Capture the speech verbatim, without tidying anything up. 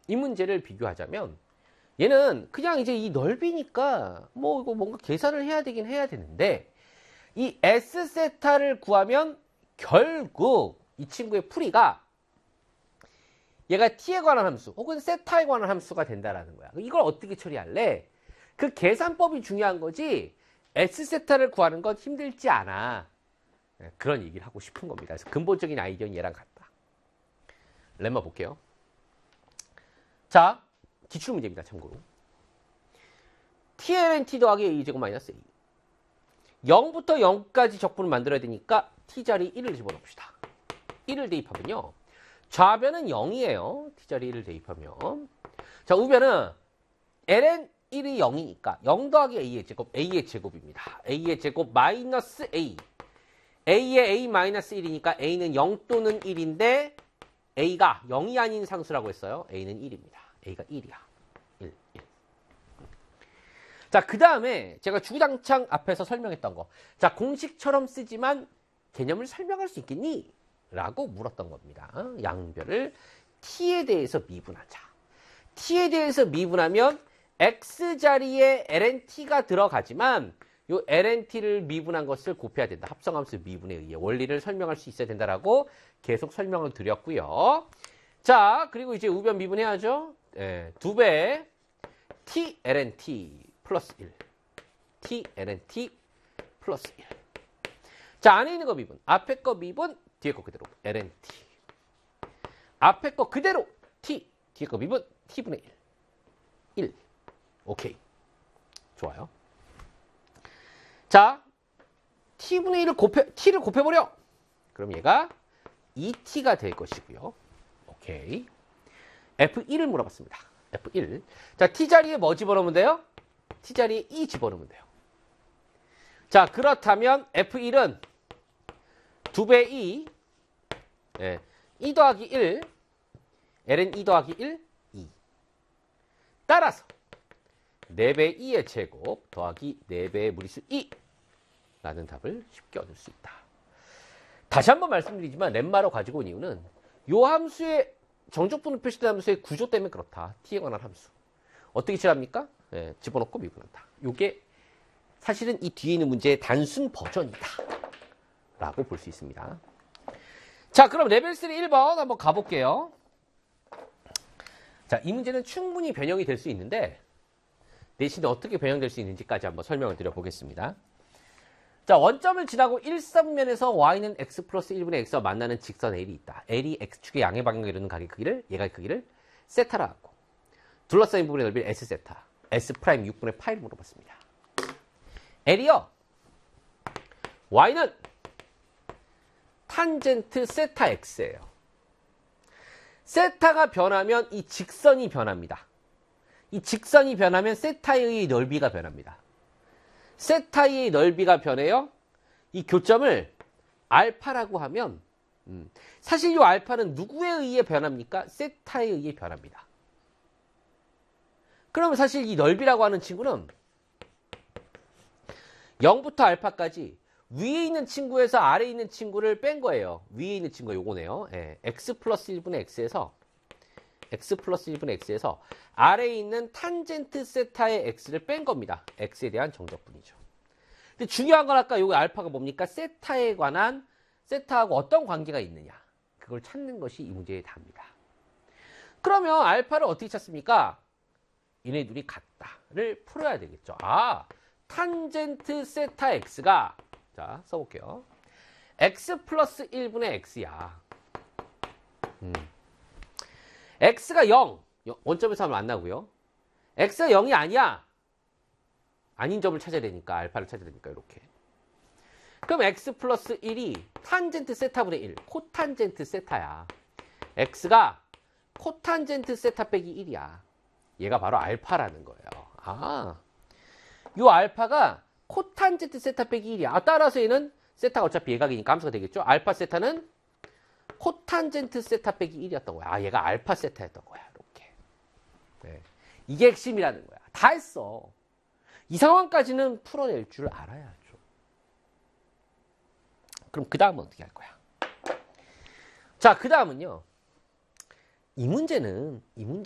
이 문제를 비교하자면 얘는 그냥 이제 이 넓이니까 뭐 이거 뭔가 계산을 해야 되긴 해야 되는데 이 S 세타를 구하면 결국 이 친구의 풀이가 얘가 t에 관한 함수 혹은 세타에 관한 함수가 된다라는 거야. 이걸 어떻게 처리할래? 그 계산법이 중요한 거지 S 세타를 구하는 건 힘들지 않아. 그런 얘기를 하고 싶은 겁니다. 그래서 근본적인 아이디어는 얘랑 같다. lem마 볼게요. 자, 기출문제입니다. 참고로. tln t 더하기 a제곱 마이너스 a. 영부터 영까지 적분을 만들어야 되니까 t자리 일을 집어넣읍시다. 일을 대입하면요. 좌변은 영이에요. t자리 일을 대입하면. 자, 우변은 ln 일이 영이니까 영 더하기 a의 제곱, a의 제곱입니다. a의 제곱 마이너스 a. a의 a 마이너스 일이니까 a는 영 또는 일인데 a가 영이 아닌 상수라고 했어요. a는 일입니다. a가 일이야. 일, 일. 자, 그 다음에 제가 주구장창 앞에서 설명했던 거. 자, 공식처럼 쓰지만 개념을 설명할 수 있겠니? 라고 물었던 겁니다. 양변을 t에 대해서 미분하자. t에 대해서 미분하면 x자리에 lnt가 들어가지만 요 lnt를 미분한 것을 곱해야 된다. 합성함수 미분에 의해 원리를 설명할 수 있어야 된다라고 계속 설명을 드렸고요. 자, 그리고 이제 우변 미분해야죠. 네, 두 배 tlnt 플러스 일. tlnt 플러스 일. 자, 안에 있는 거 미분. 앞에 거 미분, 뒤에 거 그대로 lnt. 앞에 거 그대로 t, 뒤에 거 미분 t분의 일. 일. 오케이. 좋아요. 자, t분의 일을 곱해, t를 곱해버려. 그럼 얘가 이 티가 될 것이고요. 오케이. 에프 일을 물어봤습니다. 에프 일. 자, t자리에 뭐 집어넣으면 돼요? t자리에 이 집어넣으면 돼요. 자, 그렇다면 에프 일은 두 배 이, 예, 이 더하기 일, ln 이 더하기 일, 이. 따라서 네 배 이의 제곱 더하기 네 배의 무리수 이 라는 답을 쉽게 얻을 수 있다. 다시 한번 말씀드리지만 렘마로 가지고 온 이유는 요 함수의 정적분을 표시된 함수의 구조 때문에 그렇다. t에 관한 함수. 어떻게 칠합니까? 예, 집어넣고 미분한다. 요게 사실은 이 뒤에 있는 문제의 단순 버전이다. 라고 볼 수 있습니다. 자, 그럼 레벨 삼 일 번 한번 가볼게요. 자, 이 문제는 충분히 변형이 될 수 있는데 대신에 어떻게 변형될 수 있는지까지 한번 설명을 드려보겠습니다. 자, 원점을 지나고 일삼면에서 y는 x 플러스 일분의 x와 만나는 직선 L이 있다. L이 x축의 양의 방향을 이루는 각의 크기를, 얘가의 크기를 세타라 하고 둘러싸인 부분의 넓이를 S 세타, S 프라임 육분의 파이를 물어봤습니다. L이요. y는 탄젠트 세타 x예요. 세타가 변하면 이 직선이 변합니다. 이 직선이 변하면 세타의 넓이가 변합니다. 세타의 넓이가 변해요. 이 교점을 알파라고 하면 음, 사실 이 알파는 누구에 의해 변합니까? 세타에 의해 변합니다. 그러면 사실 이 넓이라고 하는 친구는 영부터 알파까지 위에 있는 친구에서 아래에 있는 친구를 뺀 거예요. 위에 있는 친구가 요거네요. 예, x 플러스 일분의 x에서 x 플러스 일분의 x에서 아래에 있는 탄젠트 세타의 x를 뺀 겁니다. x에 대한 정적분이죠. 근데 중요한 건 아까 요거 알파가 뭡니까? 세타에 관한 세타하고 어떤 관계가 있느냐. 그걸 찾는 것이 이 문제의 답입니다. 그러면 알파를 어떻게 찾습니까? 얘네 둘이 같다를 풀어야 되겠죠. 아, 탄젠트 세타 x가 자, 써볼게요. x 플러스 일분의 x야. 음. x가 영. 원점에서 하면 안 나고요. x가 영이 아니야. 아닌 점을 찾아야 되니까, 알파를 찾아야 되니까, 이렇게. 그럼 x 플러스 일이 탄젠트 세타분의 일, 코탄젠트 세타야. x가 코탄젠트 세타 빼기 일이야. 얘가 바로 알파라는 거예요. 아, 요 알파가 코탄젠트 세타 빼기 일이야. 아, 따라서 얘는 세타가 어차피 예각이니까 함수가 되겠죠. 알파 세타는 코탄젠트 세타 빼기 일이었던 거야. 아, 얘가 알파 세타였던 거야. 이렇게. 네. 이게 핵심이라는 거야. 다 했어. 이 상황까지는 풀어낼 줄 알아야죠. 그럼 그 다음은 어떻게 할 거야? 자, 그 다음은요. 이 문제는 이 문제